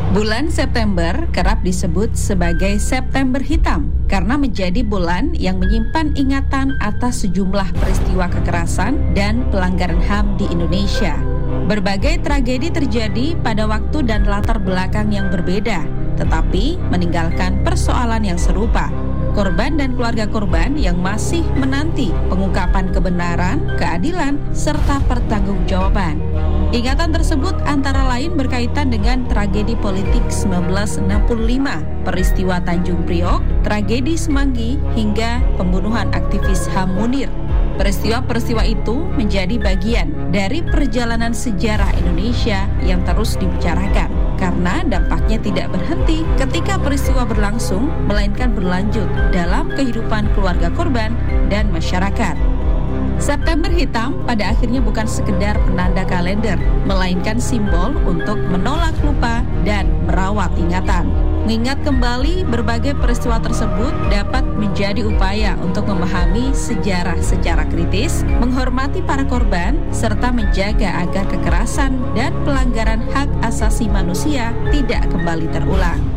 Bulan September kerap disebut sebagai September Hitam karena menjadi bulan yang menyimpan ingatan atas sejumlah peristiwa kekerasan dan pelanggaran HAM di Indonesia. Berbagai tragedi terjadi pada waktu dan latar belakang yang berbeda, tetapi meninggalkan persoalan yang serupa. Korban dan keluarga korban yang masih menanti pengungkapan kebenaran, keadilan, serta pertanggungjawaban. Ingatan tersebut antara lain berkaitan dengan tragedi politik 1965, peristiwa Tanjung Priok, tragedi Semanggi, hingga pembunuhan aktivis HAM Munir. Peristiwa-peristiwa itu menjadi bagian dari perjalanan sejarah Indonesia yang terus dibicarakan karena dampaknya tidak berhenti ketika peristiwa berlangsung, melainkan berlanjut dalam kehidupan keluarga korban dan masyarakat. September Hitam pada akhirnya bukan sekedar penanda kalender, melainkan simbol untuk menolak lupa dan merawat ingatan. Mengingat kembali berbagai peristiwa tersebut dapat menjadi upaya untuk memahami sejarah secara kritis, menghormati para korban, serta menjaga agar kekerasan dan pelanggaran hak asasi manusia tidak kembali terulang.